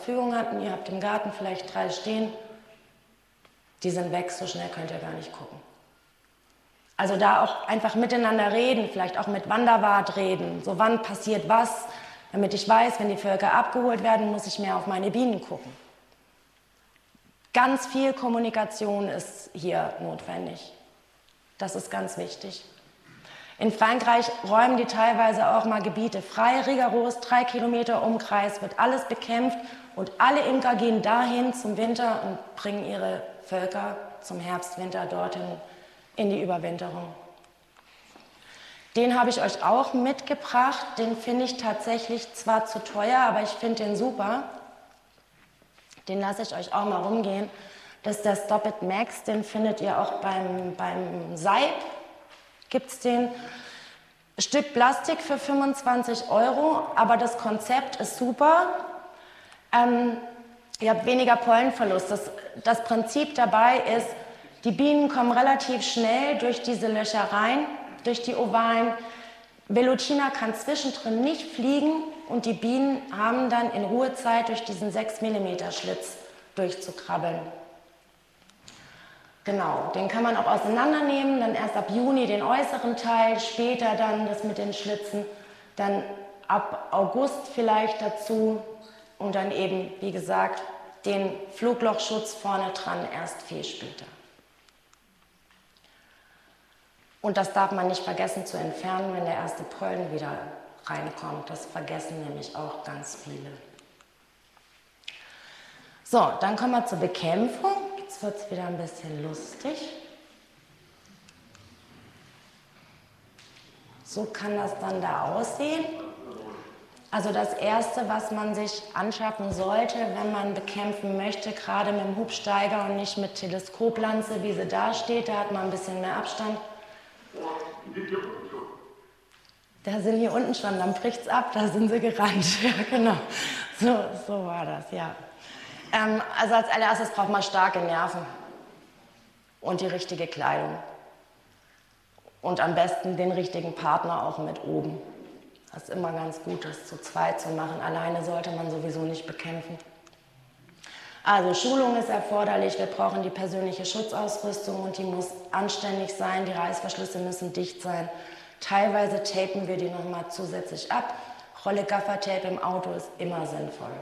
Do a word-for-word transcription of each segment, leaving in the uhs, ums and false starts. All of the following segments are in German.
Verfügung habt und ihr habt im Garten vielleicht drei stehen, die sind weg, so schnell könnt ihr gar nicht gucken. Also da auch einfach miteinander reden, vielleicht auch mit Wanderwart reden, so wann passiert was, damit ich weiß, wenn die Völker abgeholt werden, muss ich mehr auf meine Bienen gucken. Ganz viel Kommunikation ist hier notwendig. Das ist ganz wichtig. In Frankreich räumen die teilweise auch mal Gebiete frei, rigoros, drei Kilometer Umkreis, wird alles bekämpft und alle Imker gehen dahin zum Winter und bringen ihre Völker zum Herbst, Winter dorthin in die Überwinterung. Den habe ich euch auch mitgebracht, den finde ich tatsächlich zwar zu teuer, aber ich finde den super. Den lasse ich euch auch mal rumgehen. Das ist der Stop It Max, den findet ihr auch beim, beim Seib. Gibt es den. Stück Plastik für fünfundzwanzig Euro, aber das Konzept ist super. Ähm, ihr habt weniger Pollenverlust. Das, das Prinzip dabei ist, die Bienen kommen relativ schnell durch diese Löcher rein, durch die ovalen. Velutina kann zwischendrin nicht fliegen und die Bienen haben dann in Ruhezeit durch diesen sechs Millimeter Schlitz durchzukrabbeln. Genau, den kann man auch auseinandernehmen, dann erst ab Juni den äußeren Teil, später dann das mit den Schlitzen, dann ab August vielleicht dazu und dann eben, wie gesagt, den Fluglochschutz vorne dran erst viel später. Und das darf man nicht vergessen zu entfernen, wenn der erste Pollen wieder reinkommt. Das vergessen nämlich auch ganz viele. So, dann kommen wir zur Bekämpfung. Jetzt wird es wieder ein bisschen lustig. So kann das dann da aussehen. Also das Erste, was man sich anschaffen sollte, wenn man bekämpfen möchte, gerade mit dem Hubsteiger und nicht mit Teleskoplanze, wie sie da steht, da hat man ein bisschen mehr Abstand. Da sind hier unten schon, dann bricht es ab, da sind sie gerannt. Ja, genau. So, so war das, ja. Ähm, also als allererstes braucht man starke Nerven und die richtige Kleidung. Und am besten den richtigen Partner auch mit oben. Das ist immer ganz gut, das zu zweit zu machen. Alleine sollte man sowieso nicht bekämpfen. Also Schulung ist erforderlich, wir brauchen die persönliche Schutzausrüstung und die muss anständig sein, die Reißverschlüsse müssen dicht sein. Teilweise tapen wir die nochmal zusätzlich ab. Rolle Gaffertape im Auto ist immer sinnvoll.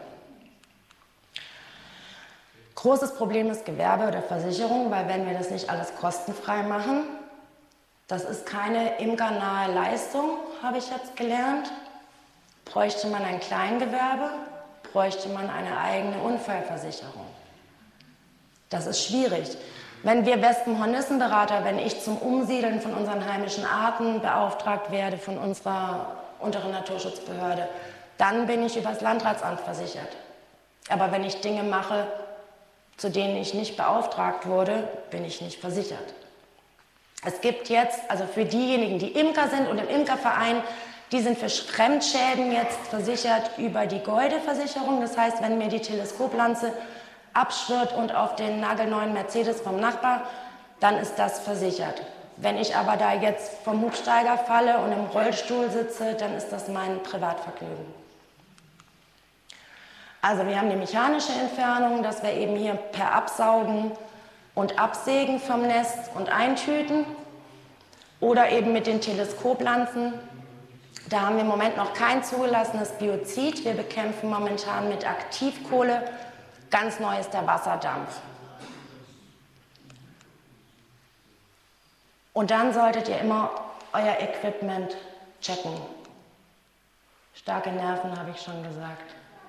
Großes Problem ist Gewerbe oder Versicherung, weil wenn wir das nicht alles kostenfrei machen, das ist keine imkernahe Leistung, habe ich jetzt gelernt, bräuchte man ein Kleingewerbe, bräuchte man eine eigene Unfallversicherung. Das ist schwierig. Wenn wir Wespenhornissenberater, wenn ich zum Umsiedeln von unseren heimischen Arten beauftragt werde von unserer unteren Naturschutzbehörde, dann bin ich über das Landratsamt versichert. Aber wenn ich Dinge mache, zu denen ich nicht beauftragt wurde, bin ich nicht versichert. Es gibt jetzt, also für diejenigen, die Imker sind und im Imkerverein, die sind für Fremdschäden jetzt versichert über die Golde-Versicherung. Das heißt, wenn mir die Teleskoplanze abschwirrt und auf den nagelneuen Mercedes vom Nachbar, dann ist das versichert. Wenn ich aber da jetzt vom Hubsteiger falle und im Rollstuhl sitze, dann ist das mein Privatvergnügen. Also wir haben die mechanische Entfernung, dass wir eben hier per Absaugen und Absägen vom Nest und eintüten oder eben mit den Teleskoplanzen. Da haben wir im Moment noch kein zugelassenes Biozid. Wir bekämpfen momentan mit Aktivkohle. Ganz neu ist der Wasserdampf. Und dann solltet ihr immer euer Equipment checken. Starke Nerven, habe ich schon gesagt.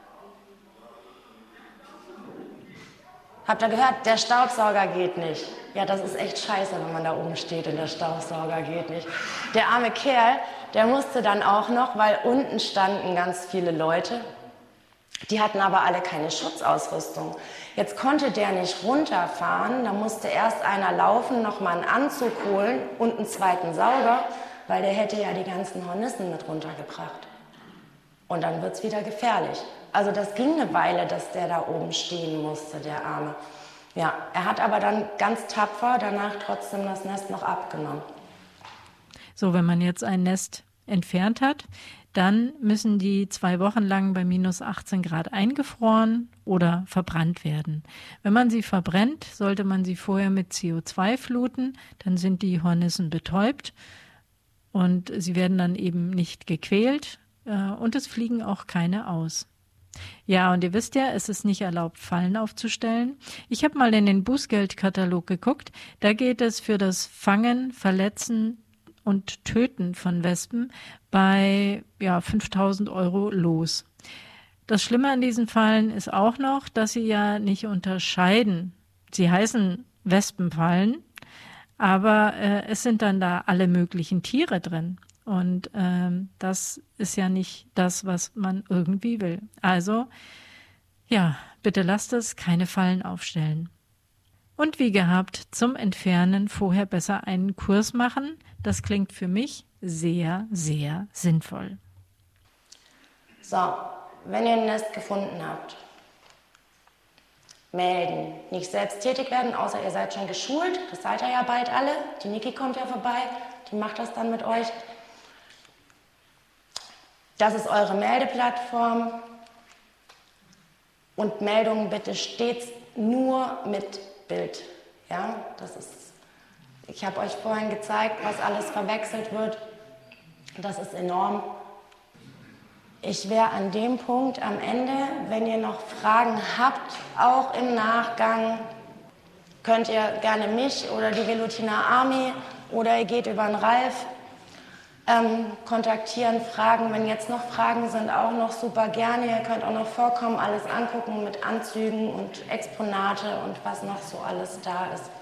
Habt ihr gehört, der Staubsauger geht nicht. Ja, das ist echt scheiße, wenn man da oben steht und der Staubsauger geht nicht. Der arme Kerl, der musste dann auch noch, weil unten standen ganz viele Leute, die hatten aber alle keine Schutzausrüstung. Jetzt konnte der nicht runterfahren, da musste erst einer laufen, nochmal einen Anzug holen und einen zweiten Sauger, weil der hätte ja die ganzen Hornissen mit runtergebracht. Und dann wird es wieder gefährlich. Also das ging eine Weile, dass der da oben stehen musste, der Arme. Ja, er hat aber dann ganz tapfer danach trotzdem das Nest noch abgenommen. So, wenn man jetzt ein Nest entfernt hat, dann müssen die zwei Wochen lang bei minus achtzehn Grad eingefroren oder verbrannt werden. Wenn man sie verbrennt, sollte man sie vorher mit C O zwei fluten, dann sind die Hornissen betäubt und sie werden dann eben nicht gequält äh, und es fliegen auch keine aus. Ja, und ihr wisst ja, es ist nicht erlaubt, Fallen aufzustellen. Ich habe mal in den Bußgeldkatalog geguckt. Da geht es für das Fangen, Verletzen und Töten von Wespen bei ja, fünftausend Euro los. Das Schlimme an diesen Fallen ist auch noch, dass sie ja nicht unterscheiden. Sie heißen Wespenfallen, aber äh, es sind dann da alle möglichen Tiere drin. Und ähm, das ist ja nicht das, was man irgendwie will. Also, ja, bitte lasst es, keine Fallen aufstellen. Und wie gehabt, zum Entfernen vorher besser einen Kurs machen. Das klingt für mich sehr, sehr sinnvoll. So, wenn ihr ein Nest gefunden habt, melden. Nicht selbst tätig werden, außer ihr seid schon geschult. Das seid ihr ja bald alle. Die Niki kommt ja vorbei, die macht das dann mit euch. Das ist eure Meldeplattform und Meldungen bitte stets nur mit Bild. Ja, das ist, ich habe euch vorhin gezeigt, was alles verwechselt wird. Das ist enorm. Ich wäre an dem Punkt am Ende, wenn ihr noch Fragen habt, auch im Nachgang, könnt ihr gerne mich oder die Velutina Army oder ihr geht über den Ralf Ähm, kontaktieren, fragen. Wenn jetzt noch Fragen sind, auch noch super gerne. Ihr könnt auch noch vorkommen, alles angucken mit Anzügen und Exponate und was noch so alles da ist.